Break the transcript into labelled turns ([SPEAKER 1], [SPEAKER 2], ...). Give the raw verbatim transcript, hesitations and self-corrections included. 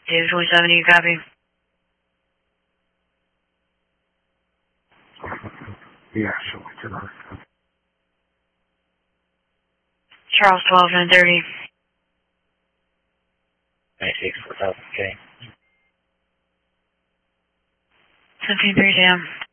[SPEAKER 1] David twenty-seven, you copy?
[SPEAKER 2] Yeah, sure. What's your
[SPEAKER 1] Charles twelve, nine thirty.
[SPEAKER 3] ninety-six, four thousand K.
[SPEAKER 1] seventeen three, down.